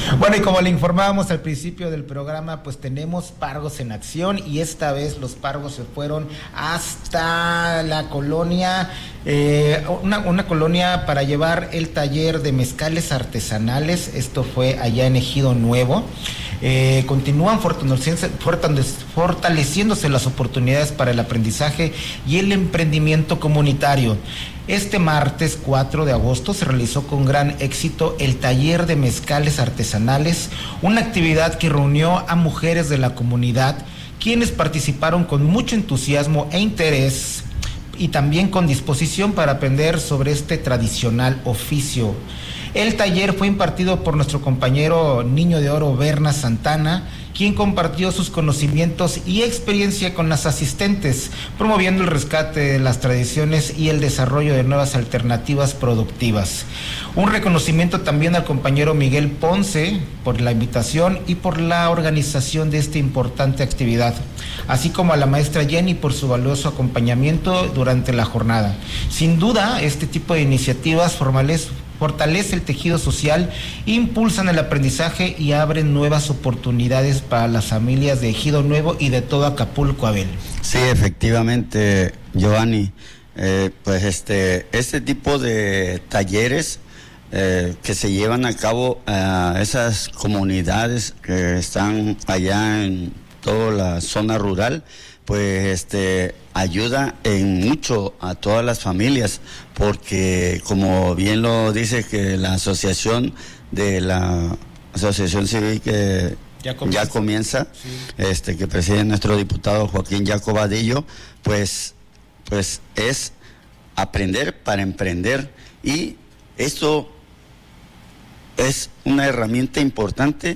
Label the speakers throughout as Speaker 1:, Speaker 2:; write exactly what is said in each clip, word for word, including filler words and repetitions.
Speaker 1: Bueno, y como le informábamos al principio del programa, pues tenemos Pargos en acción, y esta vez los Pargos se fueron hasta la colonia, eh, una, una colonia para llevar el taller de mezcales artesanales. Esto fue allá en Ejido Nuevo. Eh, continúan fortaleciéndose, fortaleciéndose las oportunidades para el aprendizaje y el emprendimiento comunitario. Este martes cuatro de agosto se realizó con gran éxito el taller de mezcales artesanales, una actividad que reunió a mujeres de la comunidad, quienes participaron con mucho entusiasmo e interés y también con disposición para aprender sobre este tradicional oficio. El taller fue impartido por nuestro compañero Niño de Oro Berna Santana, quien compartió sus conocimientos y experiencia con las asistentes, promoviendo el rescate de las tradiciones y el desarrollo de nuevas alternativas productivas. Un reconocimiento también al compañero Miguel Ponce por la invitación y por la organización de esta importante actividad, así como a la maestra Jenny por su valioso acompañamiento durante la jornada. Sin duda, este tipo de iniciativas formales fortalece el tejido social, impulsan el aprendizaje y abren nuevas oportunidades para las familias de Ejido Nuevo y de todo Acapulco, Abel.
Speaker 2: Sí, efectivamente, Giovanni, eh, pues este, este tipo de talleres eh, que se llevan a cabo a esas comunidades que están allá en toda la zona rural, pues este ayuda en mucho a todas las familias, porque como bien lo dice que la asociación de la asociación civil que ya comienza, ya comienza sí. este que preside nuestro diputado Joaquín Jaco Vadillo, pues pues es aprender para emprender, y esto es una herramienta importante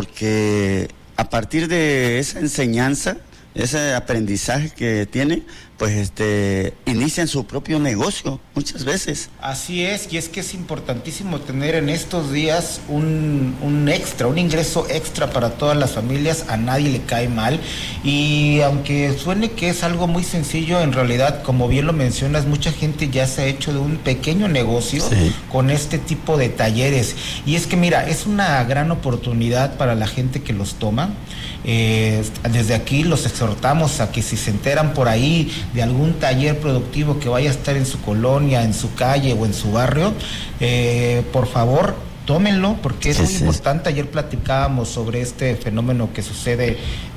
Speaker 2: porque a partir de esa enseñanza, ese aprendizaje que tienen, pues este inician su propio negocio muchas veces.
Speaker 1: Así es, y es que es importantísimo tener en estos días un, un extra, un ingreso extra para todas las familias. A nadie le cae mal, y aunque suene que es algo muy sencillo, en realidad, como bien lo mencionas, mucha gente ya se ha hecho de un pequeño negocio sí. con este tipo de talleres, y es que mira, es una gran oportunidad para la gente que los toma. Eh, desde aquí los exhortamos a que si se enteran por ahí de algún taller productivo que vaya a estar en su colonia, en su calle o en su barrio, eh, por favor, tómenlo, porque es sí, muy sí. importante. Ayer platicábamos sobre este fenómeno que sucede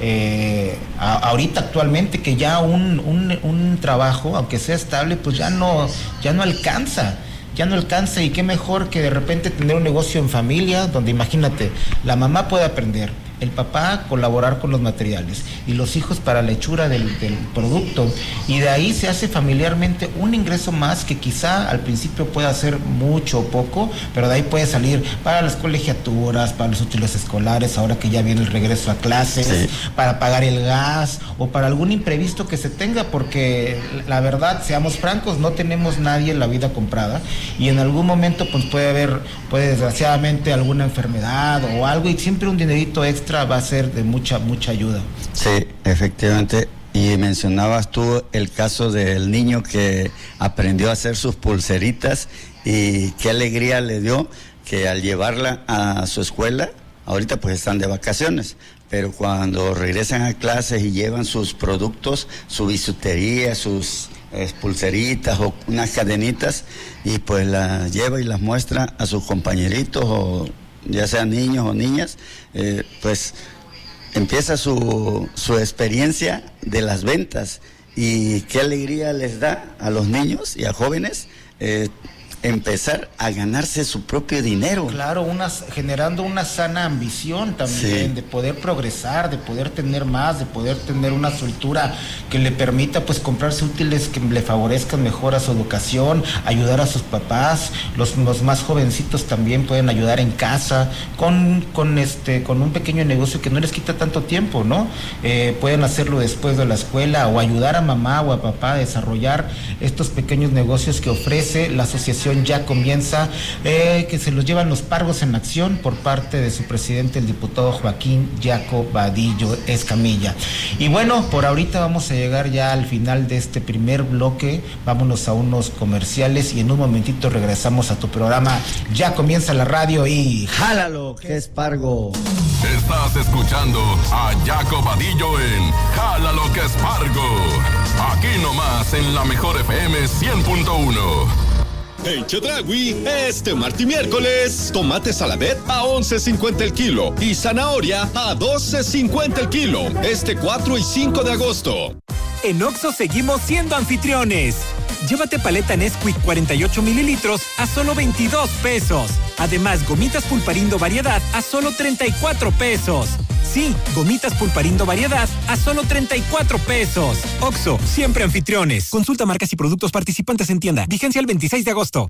Speaker 1: eh, a, ahorita actualmente, que ya un, un, un trabajo, aunque sea estable, pues ya no, ya no alcanza. ya no alcanza, y qué mejor que de repente tener un negocio en familia, donde imagínate, la mamá puede aprender, el papá colaborar con los materiales y los hijos para la hechura del, del producto, y de ahí se hace familiarmente un ingreso más que quizá al principio pueda ser mucho o poco, pero de ahí puede salir para las colegiaturas, para los útiles escolares, ahora que ya viene el regreso a clases, sí. para pagar el gas o para algún imprevisto que se tenga, porque la verdad, seamos francos, no tenemos nadie en la vida comprada, y en algún momento pues puede haber, puede desgraciadamente alguna enfermedad o algo, y siempre un dinerito extra va a ser de mucha, mucha ayuda.
Speaker 2: Sí, efectivamente. Y mencionabas tú el caso del niño que aprendió a hacer sus pulseritas, y qué alegría le dio que al llevarla a su escuela, ahorita pues están de vacaciones, pero cuando regresan a clases y llevan sus productos, su bisutería, sus eh, pulseritas o unas cadenitas, y pues las lleva y las muestra a sus compañeritos, o ya sean niños o niñas, eh, pues empieza su, su experiencia de las ventas, y qué alegría les da a los niños y a jóvenes eh, empezar a ganarse su propio dinero.
Speaker 1: Claro, una, generando una sana ambición también, sí. de poder progresar, de poder tener más, de poder tener una soltura que le permita pues comprarse útiles que le favorezcan mejor a su educación, ayudar a sus papás. Los, los más jovencitos también pueden ayudar en casa con, con este con un pequeño negocio que no les quita tanto tiempo, ¿no? Eh, pueden hacerlo después de la escuela, o ayudar a mamá o a papá a desarrollar estos pequeños negocios que ofrece la asociación acción ya comienza, eh, que se los llevan los Pargos en Acción por parte de su presidente, el diputado Joaquín Jaco Vadillo Escamilla. Y bueno, por ahorita vamos a llegar ya al final de este primer bloque, vámonos a unos comerciales y en un momentito regresamos a tu programa Ya Comienza la Radio y
Speaker 2: ¡jálalo, que es Pargo!
Speaker 3: Estás escuchando a Jaco Vadillo en Jálalo que es Pargo. Aquí nomás en la mejor F M cien punto uno.
Speaker 4: En Chedraui, este martes y miércoles, tomate saladet a once cincuenta el kilo y zanahoria a doce cincuenta el kilo. Este cuatro y cinco de agosto.
Speaker 5: En Oxxo seguimos siendo anfitriones. Llévate paleta Nesquik cuarenta y ocho mililitros a solo veintidós pesos. Además, gomitas Pulparindo Variedad a solo treinta y cuatro pesos. Sí, gomitas Pulparindo Variedad a solo treinta y cuatro pesos. Oxxo, siempre anfitriones. Consulta marcas y productos participantes en tienda. Vigencia el veintiséis de agosto.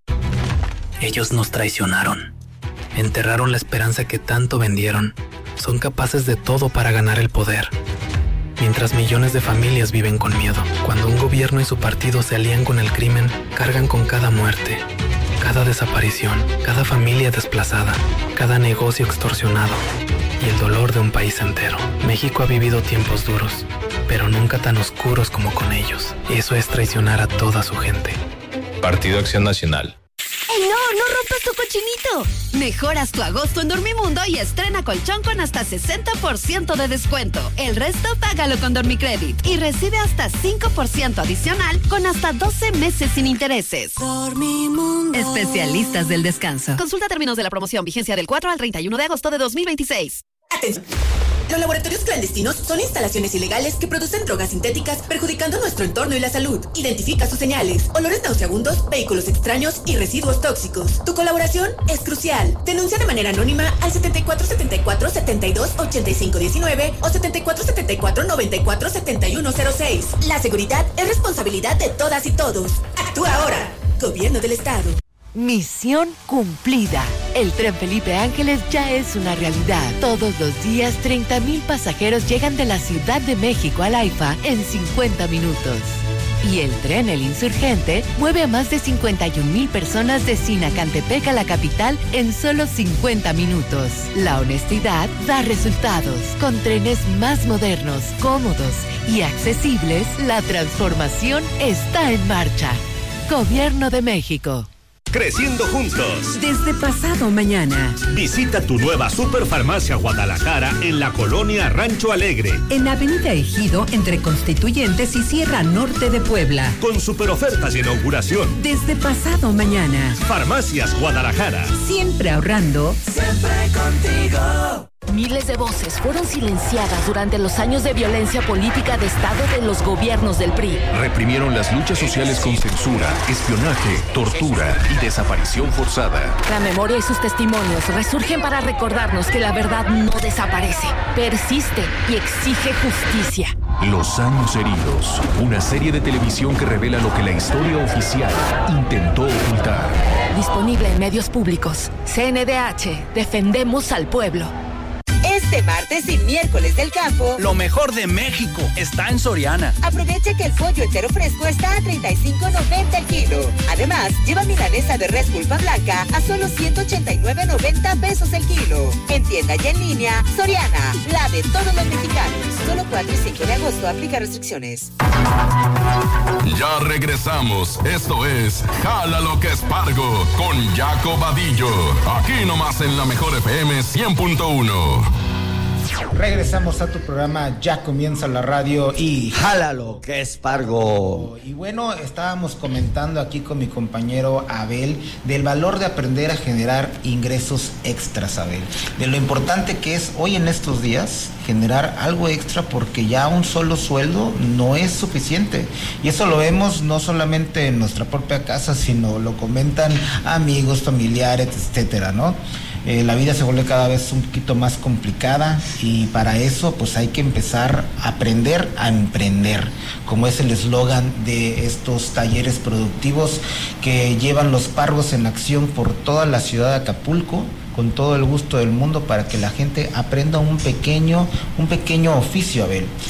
Speaker 6: Ellos nos traicionaron. Enterraron la esperanza que tanto vendieron. Son capaces de todo para ganar el poder. Mientras millones de familias viven con miedo. Cuando un gobierno y su partido se alían con el crimen, cargan con cada muerte, cada desaparición, cada familia desplazada, cada negocio extorsionado y el dolor de un país entero. México ha vivido tiempos duros, pero nunca tan oscuros como con ellos. Eso es traicionar a toda su gente.
Speaker 7: Partido Acción Nacional.
Speaker 8: ¡Ey, no! ¡No rompas tu cochinito! Mejoras tu agosto en Dormimundo y estrena colchón con hasta sesenta por ciento de descuento. El resto págalo con Dormicredit y recibe hasta cinco por ciento adicional con hasta doce meses sin intereses. Dormimundo. Especialistas del descanso. Consulta términos de la promoción. Vigencia del cuatro al treinta y uno de agosto de dos mil veintiséis.
Speaker 9: Atención. Los laboratorios clandestinos son instalaciones ilegales que producen drogas sintéticas perjudicando nuestro entorno y la salud. Identifica sus señales: olores nauseabundos, vehículos extraños y residuos tóxicos. Tu colaboración es crucial. Denuncia de manera anónima al setenta y cuatro setenta y cuatro setenta y dos ochenta y cinco diecinueve o setenta y cuatro setenta y cuatro noventa y cuatro setenta y uno cero seis. La seguridad es responsabilidad de todas y todos. Actúa ahora. Gobierno del Estado.
Speaker 10: Misión cumplida. El Tren Felipe Ángeles ya es una realidad. Todos los días, treinta mil pasajeros llegan de la Ciudad de México al AIFA en cincuenta minutos. Y el tren El Insurgente mueve a más de cincuenta y un mil personas de Sinacantepec a la capital en solo cincuenta minutos. La honestidad da resultados. Con trenes más modernos, cómodos y accesibles, la transformación está en marcha. Gobierno de México.
Speaker 11: Creciendo juntos.
Speaker 12: Desde pasado mañana.
Speaker 11: Visita tu nueva Superfarmacia Guadalajara en la colonia Rancho Alegre.
Speaker 12: En Avenida Ejido, entre Constituyentes y Sierra Norte de Puebla.
Speaker 11: Con super ofertas de inauguración.
Speaker 12: Desde pasado mañana.
Speaker 11: Farmacias Guadalajara.
Speaker 12: Siempre ahorrando.
Speaker 13: Siempre contigo.
Speaker 14: Miles de voces fueron silenciadas durante los años de violencia política de Estado de los gobiernos del P R I.
Speaker 15: Reprimieron las luchas sociales con censura, espionaje, tortura y desaparición forzada.
Speaker 14: La memoria y sus testimonios resurgen para recordarnos que la verdad no desaparece, persiste y exige justicia.
Speaker 15: Los años heridos, una serie de televisión que revela lo que la historia oficial intentó ocultar.
Speaker 14: Disponible en medios públicos. C N D H, defendemos al pueblo.
Speaker 16: Este martes y miércoles del campo,
Speaker 17: lo mejor de México está en Soriana.
Speaker 16: Aprovecha que el pollo entero fresco está a treinta y cinco noventa el kilo. Además, lleva milanesa de res pulpa blanca a solo ciento ochenta y nueve noventa pesos el kilo. En tienda y en línea, Soriana, la de todos los mexicanos. Solo cuatro y cinco de agosto, aplica restricciones.
Speaker 3: Ya regresamos. Esto es Jálalo que es Pargo con Jaco Vadillo. Aquí nomás en la mejor F M cien punto uno.
Speaker 1: Regresamos a tu programa Ya Comienza la Radio y
Speaker 2: Jálalo que es Pargo.
Speaker 1: Y bueno, estábamos comentando aquí con mi compañero Abel del valor de aprender a generar ingresos extras, Abel, de lo importante que es hoy en estos días generar algo extra, porque ya un solo sueldo no es suficiente, y eso lo vemos no solamente en nuestra propia casa, sino lo comentan amigos, familiares, etcétera, ¿no? Eh, la vida se vuelve cada vez un poquito más complicada, y para eso pues hay que empezar a aprender a emprender, como es el eslogan de estos talleres productivos que llevan los Pargos en acción por toda la ciudad de Acapulco, con todo el gusto del mundo, para que la gente aprenda un pequeño, un pequeño oficio, Abel.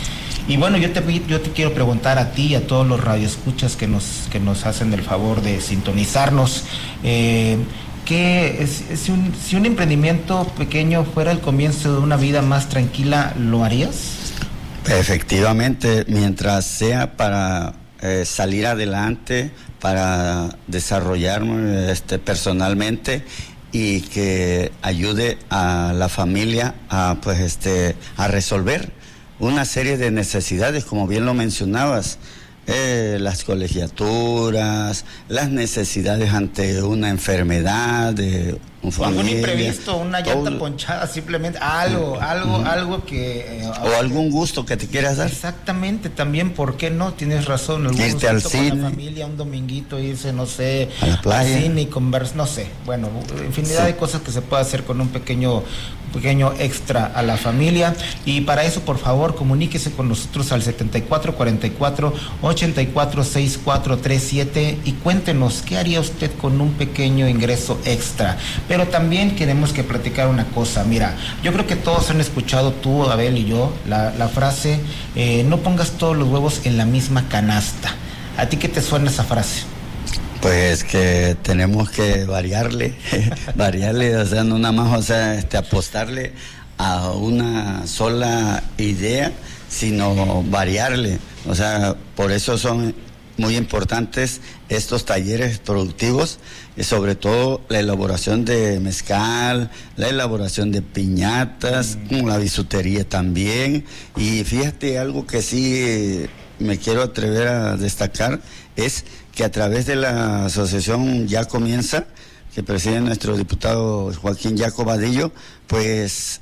Speaker 1: Y bueno, yo te, yo te quiero preguntar a ti y a todos los radioescuchas que nos, que nos hacen el favor de sintonizarnos, eh, que es, si, un, si un emprendimiento pequeño fuera el comienzo de una vida más tranquila, ¿lo harías?
Speaker 2: Efectivamente, mientras sea para eh, salir adelante, para desarrollarme este, personalmente y que ayude a la familia a, pues, este, a resolver una serie de necesidades, como bien lo mencionabas. Eh, las colegiaturas, las necesidades ante una enfermedad de un familia,
Speaker 1: algún imprevisto, una llanta todo, ponchada, simplemente algo, algo, uh-huh. algo que eh,
Speaker 2: o algún gusto que te quieras dar.
Speaker 1: Exactamente, también, ¿por qué no? Tienes razón, algún
Speaker 2: irte al cine,
Speaker 1: con la familia, un dominguito, irse, no sé,
Speaker 2: a la playa,
Speaker 1: al cine y conversar, no sé, bueno, infinidad sí. de cosas que se puede hacer con un pequeño pequeño extra a la familia. Y para eso, por favor, comuníquese con nosotros al setenta y cuatro cuarenta y cuatro ochenta y cuatro sesenta y cuatro treinta y siete y cuéntenos qué haría usted con un pequeño ingreso extra. Pero también queremos que platicar una cosa. Mira, yo creo que todos han escuchado, tú, Abel y yo, la, la frase, eh, no pongas todos los huevos en la misma canasta. ¿A ti qué te suena esa frase?
Speaker 2: Pues que tenemos que variarle, variarle, o sea, no nada más, o sea, este, apostarle a una sola idea, sino variarle. O sea, por eso son muy importantes estos talleres productivos, y sobre todo la elaboración de mezcal, la elaboración de piñatas, mm. la bisutería también. Y fíjate, algo que sí me quiero atrever a destacar es que a través de la asociación Ya Comienza, que preside nuestro diputado Joaquín Jaco Vadillo, pues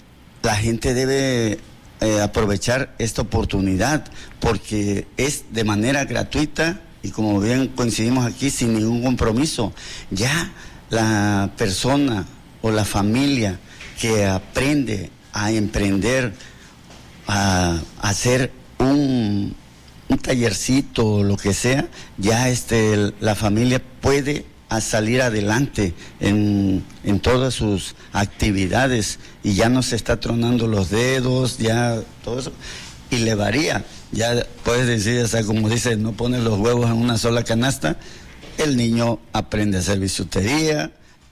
Speaker 2: la gente debe eh, aprovechar esta oportunidad, porque es de manera gratuita y, como bien coincidimos aquí, sin ningún compromiso. Ya la persona o la familia que aprende a emprender, a, a hacer un un tallercito o lo que sea, ya este la familia puede a salir adelante en, en todas sus actividades y ya no se está tronando los dedos, ya todo eso, y le varía. Ya puedes decir, o sea, como dice, no pones los huevos en una sola canasta. El niño aprende a hacer bisutería,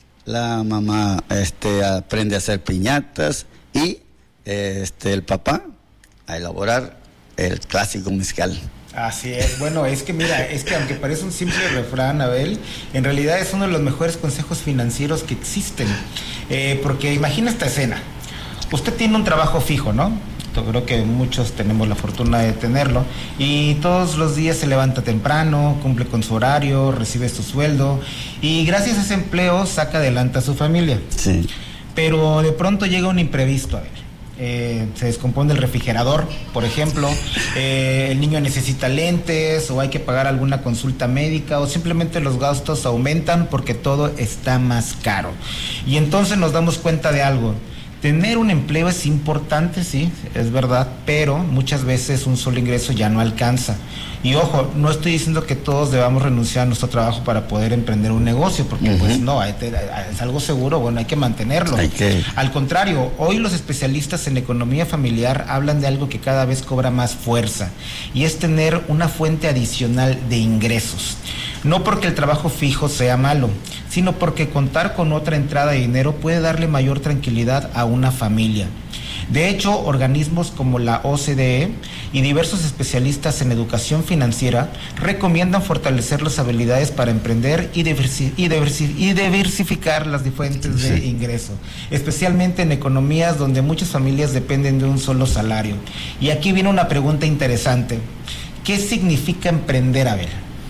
Speaker 2: la mamá este aprende a hacer piñatas y este el papá a elaborar el clásico mezcal.
Speaker 1: Así es. Bueno, es que mira, es que aunque parece un simple refrán, Abel, en realidad es uno de los mejores consejos financieros que existen. Eh, porque imagina esta escena. Usted tiene un trabajo fijo, ¿no? Yo creo que muchos tenemos la fortuna de tenerlo. Y todos los días se levanta temprano, cumple con su horario, recibe su sueldo. Y gracias a ese empleo saca adelante a su familia.
Speaker 2: Sí.
Speaker 1: Pero de pronto llega un imprevisto, Abel. Eh, se descompone el refrigerador, por ejemplo, eh, el niño necesita lentes o hay que pagar alguna consulta médica o simplemente los gastos aumentan porque todo está más caro. Y entonces nos damos cuenta de algo. Tener un empleo es importante, sí, es verdad, pero muchas veces un solo ingreso ya no alcanza. Y ojo, no estoy diciendo que todos debamos renunciar a nuestro trabajo para poder emprender un negocio, porque uh-huh. pues no, es algo seguro, bueno, hay que mantenerlo.
Speaker 2: Hay que...
Speaker 1: Al contrario, hoy los especialistas en economía familiar hablan de algo que cada vez cobra más fuerza, y es tener una fuente adicional de ingresos. No porque el trabajo fijo sea malo, sino porque contar con otra entrada de dinero puede darle mayor tranquilidad a una familia. De hecho, organismos como la O C D E y diversos especialistas en educación financiera recomiendan fortalecer las habilidades para emprender y, diversi- y, diversi- y diversificar las fuentes sí. de ingreso, especialmente en economías donde muchas familias dependen de un solo salario. Y aquí viene una pregunta interesante. ¿Qué significa emprender, Abel?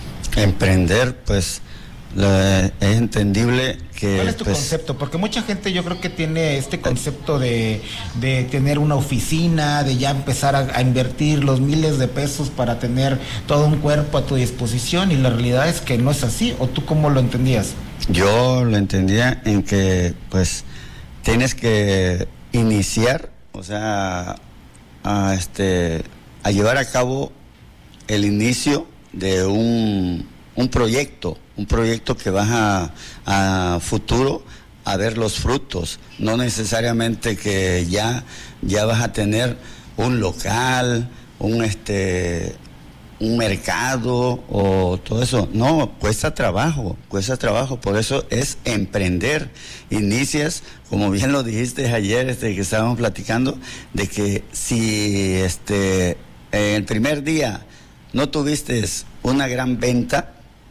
Speaker 2: Emprender, pues, la, es entendible que...
Speaker 1: ¿Cuál es tu
Speaker 2: pues,
Speaker 1: concepto? Porque mucha gente yo creo que tiene este concepto de, de tener una oficina, de ya empezar a, a invertir los miles de pesos para tener todo un cuerpo a tu disposición, y la realidad es que no es así. ¿O tú cómo lo entendías?
Speaker 2: Yo lo entendía en que, pues, tienes que iniciar, o sea, a, este, a llevar a cabo el inicio de un, un proyecto, un proyecto que vas a, a futuro a ver los frutos, no necesariamente que ya, ya vas a tener un local, un este un mercado o todo eso. No, cuesta trabajo, cuesta trabajo, por eso es emprender. Inicias, como bien lo dijiste ayer, este, que estábamos platicando, de que si este en el primer día no tuviste una gran venta,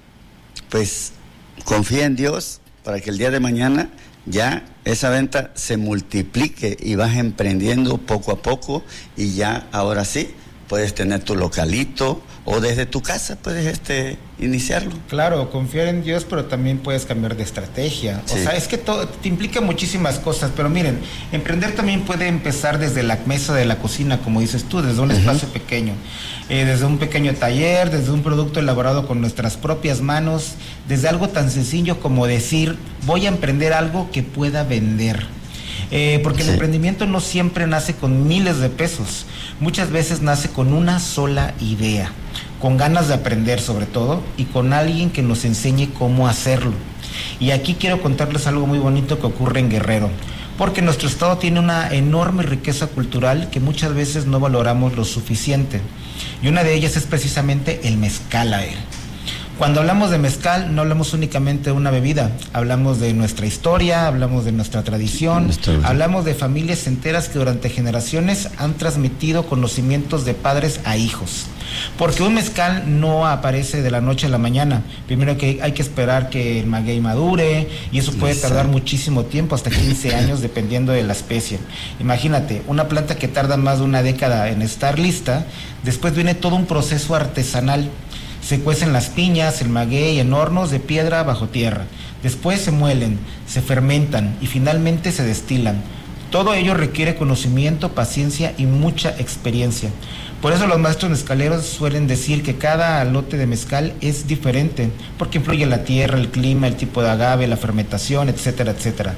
Speaker 2: pues confía en Dios para que el día de mañana ya esa venta se multiplique y vas emprendiendo poco a poco, y ya ahora sí puedes tener tu localito, o desde tu casa puedes este iniciarlo.
Speaker 1: Claro, confiar en Dios, pero también puedes cambiar de estrategia. Sí. O sea, es que todo te implica muchísimas cosas, pero miren, emprender también puede empezar desde la mesa de la cocina, como dices tú, desde un uh-huh. espacio pequeño, eh, desde un pequeño taller, desde un producto elaborado con nuestras propias manos, desde algo tan sencillo como decir, voy a emprender algo que pueda vender. Eh, porque sí. el emprendimiento no siempre nace con miles de pesos, muchas veces nace con una sola idea, con ganas de aprender sobre todo, y con alguien que nos enseñe cómo hacerlo. Y aquí quiero contarles algo muy bonito que ocurre en Guerrero, porque nuestro estado tiene una enorme riqueza cultural que muchas veces no valoramos lo suficiente, y una de ellas es precisamente el mezcal. A él. Cuando hablamos de mezcal, no hablamos únicamente de una bebida, hablamos de nuestra historia, hablamos de nuestra tradición, hablamos de familias enteras que durante generaciones han transmitido conocimientos de padres a hijos. Porque un mezcal no aparece de la noche a la mañana. Primero que hay que esperar que el maguey madure, y eso puede tardar muchísimo tiempo, hasta quince años, dependiendo de la especie. Imagínate, una planta que tarda más de una década en estar lista, después viene todo un proceso artesanal. Se cuecen las piñas, el maguey en hornos de piedra bajo tierra. Después se muelen, se fermentan y finalmente se destilan. Todo ello requiere conocimiento, paciencia y mucha experiencia. Por eso los maestros mezcaleros suelen decir que cada lote de mezcal es diferente, porque influye la tierra, el clima, el tipo de agave, la fermentación, etcétera, etcétera.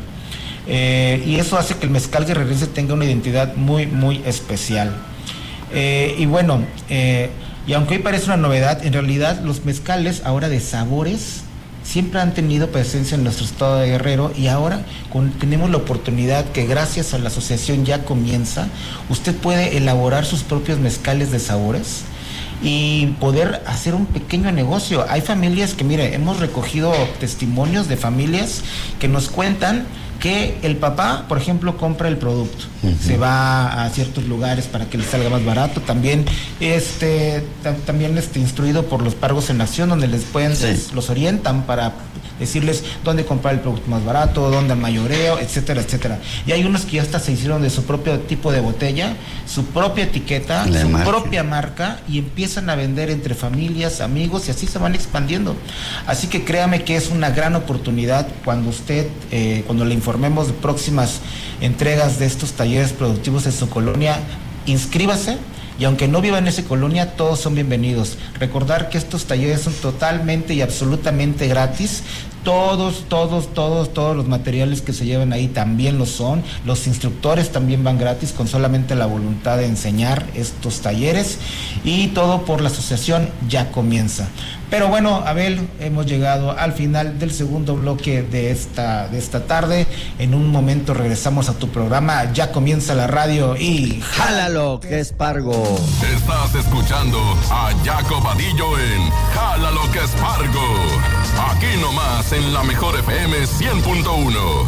Speaker 1: Eh, y eso hace que el mezcal guerrerense tenga una identidad muy, muy especial. Eh, y bueno, eh, y aunque hoy parece una novedad, en realidad los mezcales ahora de sabores siempre han tenido presencia en nuestro estado de Guerrero, y ahora con, tenemos la oportunidad que gracias a la asociación Ya Comienza, usted puede elaborar sus propios mezcales de sabores y poder hacer un pequeño negocio. Hay familias que, mire, hemos recogido testimonios de familias que nos cuentan que el papá, por ejemplo, compra el producto, uh-huh. se va a ciertos lugares para que le salga más barato, también este t- también este instruido por los Pargos en Acción, donde les pueden sí. les, los orientan para decirles dónde comprar el producto más barato, dónde el mayoreo, etcétera, etcétera. Y hay unos que ya hasta se hicieron de su propio tipo de botella, su propia etiqueta, La su marca. propia marca, y empiezan a vender entre familias, amigos, y así se van expandiendo. Así que créame que es una gran oportunidad cuando usted, eh, cuando le informemos de próximas entregas de estos talleres productivos en su colonia, inscríbase. Y aunque no viva en esa colonia, todos son bienvenidos. Recordar que estos talleres son totalmente y absolutamente gratis. Todos, todos, todos, todos los materiales que se llevan ahí también lo son. Los instructores también van gratis, con solamente la voluntad de enseñar estos talleres. Y todo por la asociación Ya Comienza. Pero bueno, Abel, hemos llegado al final del segundo bloque de esta, de esta tarde. En un momento regresamos a tu programa Ya Comienza la Radio y
Speaker 2: Jálalo, que es Pargo.
Speaker 3: Estás escuchando a Jaco Vadillo en Jálalo, que es Pargo. Aquí nomás en la mejor F M cien punto uno.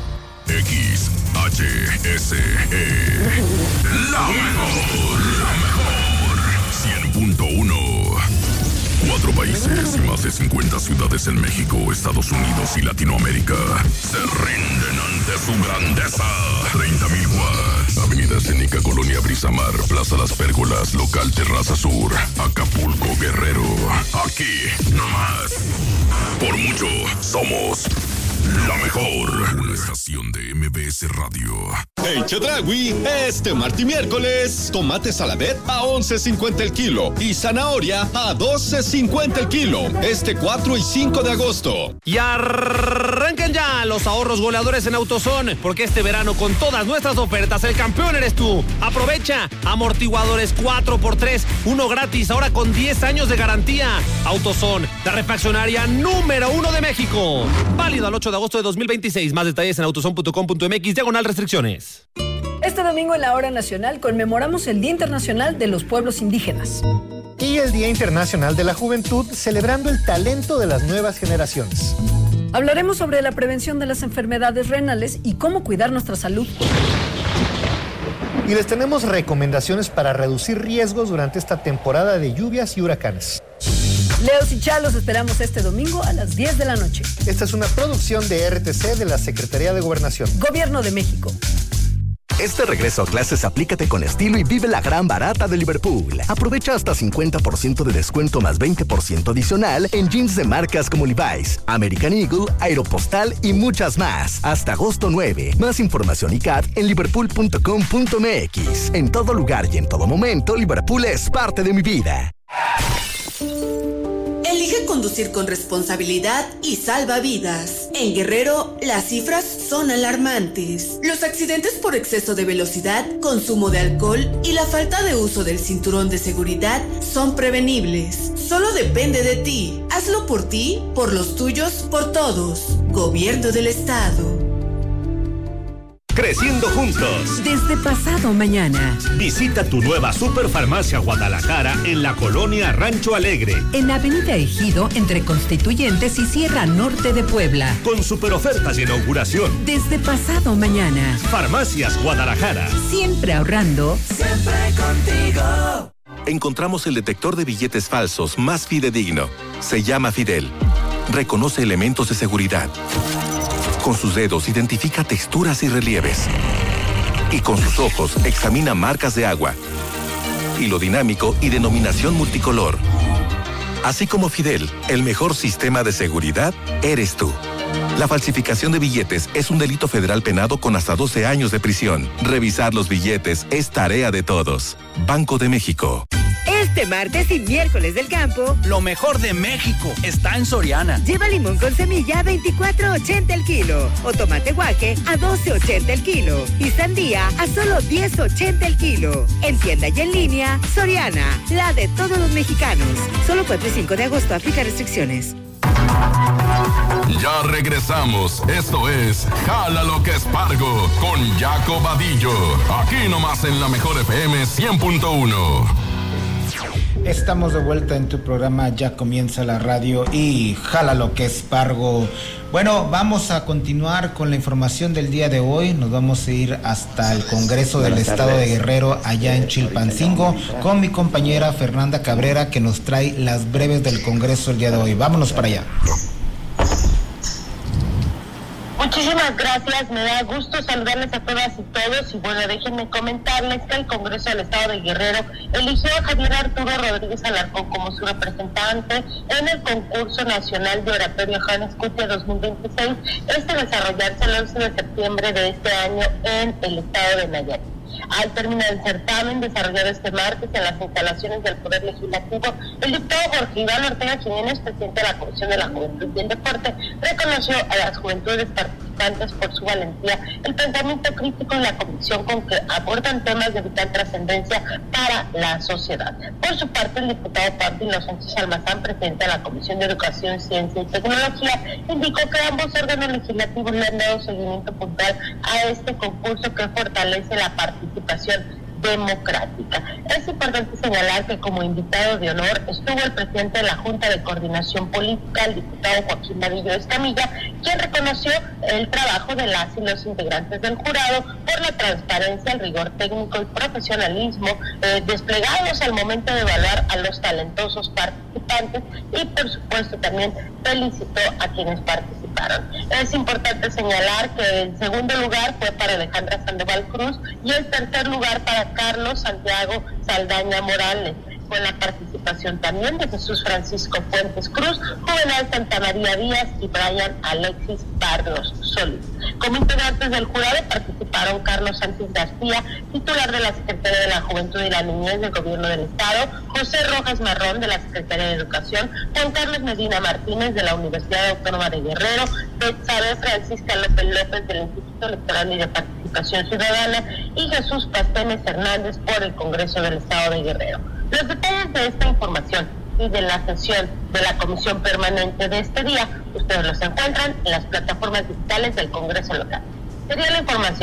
Speaker 3: X H S E. La mejor, la mejor. cien punto uno. Cuatro países y más de cincuenta ciudades en México, Estados Unidos y Latinoamérica se rinden ante su grandeza. treinta mil watts. Avenida Escénica, Colonia Brisamar, Plaza Las Pérgolas, Local Terraza Sur, Acapulco, Guerrero. Aquí, nomás. Por mucho, somos la mejor. Una estación de M B S Radio.
Speaker 4: En Chedraui, este martes y miércoles, tomate saladet a once cincuenta el kilo y zanahoria a doce cincuenta el kilo. Este cuatro y cinco de agosto.
Speaker 18: Y arranquen ya los ahorros goleadores en AutoZone, porque este verano con todas nuestras ofertas el campeón eres tú. Aprovecha amortiguadores cuatro por tres, uno gratis, ahora con diez años de garantía. AutoZone, la refaccionaria número uno de México. Válido al ocho de agosto de dos mil veintiséis. Más detalles en autozone punto com punto m x, diagonal restricciones.
Speaker 19: Este domingo en la Hora Nacional conmemoramos el Día Internacional de los Pueblos Indígenas.
Speaker 20: Y el Día Internacional de la Juventud, celebrando el talento de las nuevas generaciones.
Speaker 19: Hablaremos sobre la prevención de las enfermedades renales y cómo cuidar nuestra salud.
Speaker 20: Y les tenemos recomendaciones para reducir riesgos durante esta temporada de lluvias y huracanes.
Speaker 19: Leos y Chalos esperamos este domingo a las diez de la noche.
Speaker 20: Esta es una producción de R T C de la Secretaría de Gobernación.
Speaker 19: Gobierno de México.
Speaker 21: Este regreso a clases aplícate con estilo y vive la gran barata de Liverpool. Aprovecha hasta cincuenta por ciento de descuento más veinte por ciento adicional en jeans de marcas como Levi's, American Eagle, Aeropostal y muchas más. Hasta agosto nueve. Más información y C A T en liverpool punto com punto m x. En todo lugar y en todo momento, Liverpool es parte de mi vida.
Speaker 9: Elige conducir con responsabilidad y salva vidas. En Guerrero, las cifras son alarmantes. Los accidentes por exceso de velocidad, consumo de alcohol y la falta de uso del cinturón de seguridad son prevenibles. Solo depende de ti. Hazlo por ti, por los tuyos, por todos. Gobierno del Estado.
Speaker 11: Creciendo juntos.
Speaker 12: Desde pasado mañana.
Speaker 11: Visita tu nueva Superfarmacia Guadalajara en la colonia Rancho Alegre.
Speaker 12: En Avenida Ejido, entre Constituyentes y Sierra Norte de Puebla.
Speaker 11: Con super ofertas de inauguración.
Speaker 12: Desde pasado mañana.
Speaker 11: Farmacias Guadalajara.
Speaker 12: Siempre ahorrando.
Speaker 13: Siempre contigo.
Speaker 22: Encontramos el detector de billetes falsos más fidedigno. Se llama Fidel. Reconoce elementos de seguridad. Con sus dedos identifica texturas y relieves. Y con sus ojos examina marcas de agua. Hilo dinámico y denominación multicolor. Así como Fidel, el mejor sistema de seguridad eres tú. La falsificación de billetes es un delito federal penado con hasta doce años de prisión. Revisar los billetes es tarea de todos. Banco de México.
Speaker 16: Este martes y miércoles del campo,
Speaker 17: lo mejor de México está en Soriana.
Speaker 16: Lleva limón con semilla a veinticuatro ochenta el kilo o tomate guaje a doce ochenta el kilo y sandía a solo diez ochenta el kilo. En tienda y en línea, Soriana, la de todos los mexicanos. Solo cuatro y cinco de agosto, aplica restricciones.
Speaker 3: Ya regresamos. Esto es Jala lo que es Pargo con Jaco Vadillo. Aquí nomás en la mejor F M cien punto uno.
Speaker 1: Estamos de vuelta en tu programa, ya comienza la radio y Jala lo que es Pargo. Bueno, vamos a continuar con la información del día de hoy. Nos vamos a ir hasta el Congreso del Estado de Guerrero, allá en Chilpancingo, con mi compañera Fernanda Cabrera, que nos trae las breves del Congreso el día de hoy. Vámonos para allá.
Speaker 23: Muchísimas gracias, me da gusto saludarles a todas y todos y bueno, déjenme comentarles que el Congreso del Estado de Guerrero eligió a Javier Arturo Rodríguez Alarcón como su representante en el concurso nacional de oratorio Juan Escutia dos mil veintiséis, este desarrollarse el once de septiembre de este año en el estado de Nayarit. Al terminar el certamen desarrollado este martes en las instalaciones del Poder Legislativo, el diputado Jorge Iván Ortega Jiménez, presidente de la Comisión de la Juventud y el Deporte, reconoció a las juventudes participantes por su valentía, el pensamiento crítico y la convicción con que abordan temas de vital trascendencia para la sociedad. Por su parte, el diputado Pablo Sánchez Almazán, presidente de la Comisión de Educación, Ciencia y Tecnología, indicó que ambos órganos legislativos le han dado seguimiento puntual a este concurso que fortalece la participación democrática. Es importante señalar que como invitado de honor estuvo el presidente de la Junta de Coordinación Política, el diputado Joaquín Vadillo Escamilla, quien reconoció el trabajo de las y los integrantes del jurado por la transparencia, el rigor técnico y profesionalismo eh, desplegados al momento de evaluar a los talentosos participantes y por supuesto también felicitó a quienes participaron. Es importante señalar que el segundo lugar fue para Alejandra Sandoval Cruz y el tercer lugar para Carlos Santiago Saldaña Morales, con la participación también de Jesús Francisco Fuentes Cruz, Juvenal Santa María Díaz y Brian Alexis Barrios Solís. Como integrantes del jurado participaron Carlos Sánchez García, titular de la Secretaría de la Juventud y la Niñez del Gobierno del Estado, José Rojas Marrón de la Secretaría de Educación, Juan Carlos Medina Martínez de la Universidad Autónoma de Guerrero, Betsabe Francisca López López del Instituto Electoral y de Participación Ciudadana y Jesús Pastenes Hernández por el Congreso del Estado de Guerrero. Los detalles de esta información y de la sesión de la Comisión Permanente de este día, ustedes los encuentran en las plataformas digitales del Congreso local. Sería la información.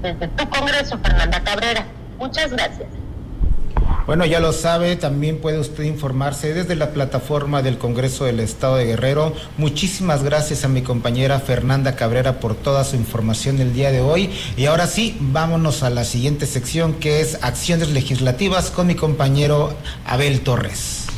Speaker 23: Desde tu Congreso, Fernanda Cabrera. Muchas gracias.
Speaker 1: Bueno, ya lo sabe, también puede usted informarse desde la plataforma del Congreso del Estado de Guerrero. Muchísimas gracias a mi compañera Fernanda Cabrera por toda su información el día de hoy. Y ahora sí, vámonos a la siguiente sección, que es Acciones Legislativas, con mi compañero Abel Torres.